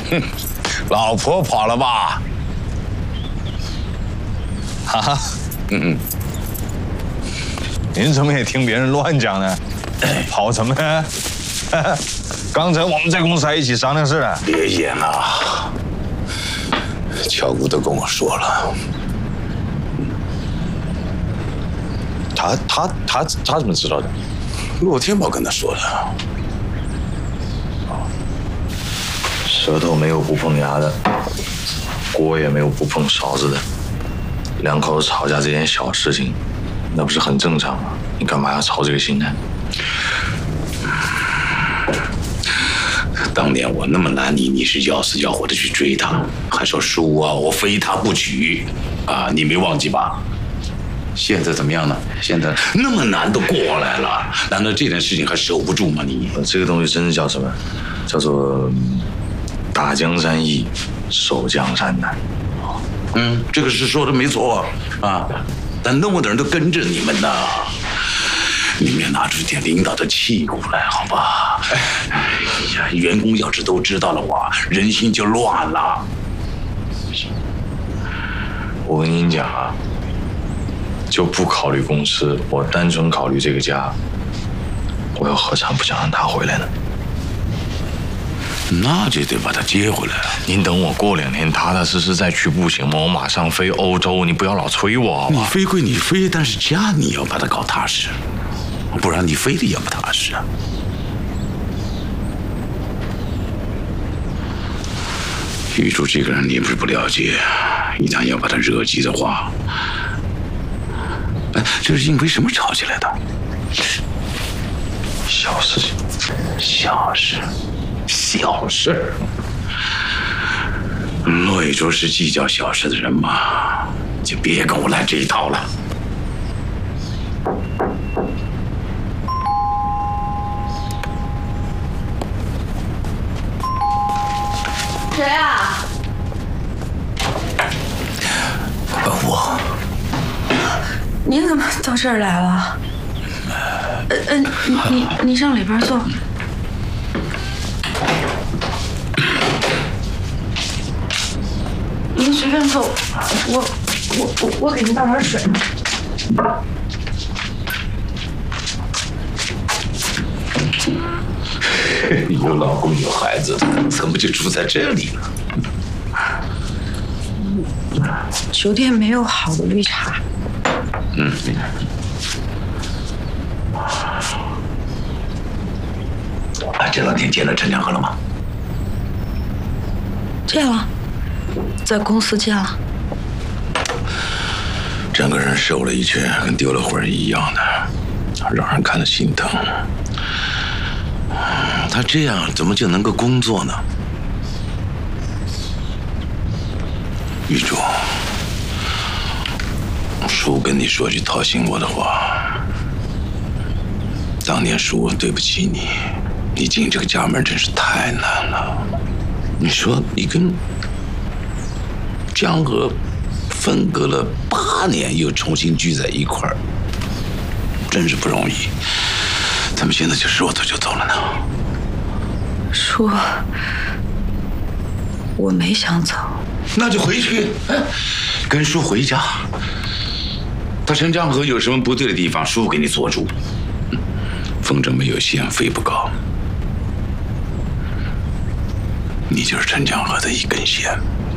老婆跑了吧？哈，您怎么也听别人乱讲呢？跑什么呢？刚才我们在公司还一起商量事呢。 别演了，乔姑都跟我说了。 他怎么知道的？ 骆天宝跟他说的。 舌头没有不碰牙的，锅也没有不碰勺子的。两口子吵架这件小事情，那不是很正常吗？你干嘛要操这个心呢？ 当年我那么拦你，你是要死要活的去追他，还说叔啊，我非他不娶啊，你没忘记吧？现在怎么样呢？现在那么难都过来了，难道这件事情还守不住吗？你这个东西真是叫什么？叫做打江山易，守江山难。 这个是说的没错啊，但那么多人都跟着你们呢，你们要拿出一点领导的气骨来，好吧？哎呀，员工要是都知道的话，人心就乱了。 我跟您讲啊，就不考虑公司，我单纯考虑这个家，我又何尝不想让他回来呢？ 那就得把他接回来了。 您等我过2天踏踏实实再去不行吗？我马上飞欧洲，你不要老催我好吧？ 你飞归你飞，但是家你要把它搞踏实，不然你飞的也不踏实啊。玉柱这个人你不是不了解，一旦要把他惹急的话，这是因为什么吵起来的？ 小事情， 小事。小事，骆玉柱是计较小事的人嘛，就别跟我来这一套了。 谁啊？ 我。 你怎么到这儿来了？你上里边坐。您随便坐，我给您倒点水。 有老公有孩子，怎么就住在这里了？ 酒店没有好的绿茶。 这2天见了陈江河了吗？ 见了，在公司见了。 整个人瘦了一圈，跟丢了魂一样的，让人看了心疼。他这样怎么就能够工作呢？玉柱，叔跟你说句掏心窝的话，当年叔对不起你，你进这个家门真是太难了。你说你跟江河分隔了8年，又重新聚在一块儿，真是不容易。怎么现在就说走就走了呢？ 叔，我没想走。 那就回去，跟叔回家。他陈江河有什么不对的地方，叔给你做主。风筝没有线，飞不高。你就是陈江河的一根线，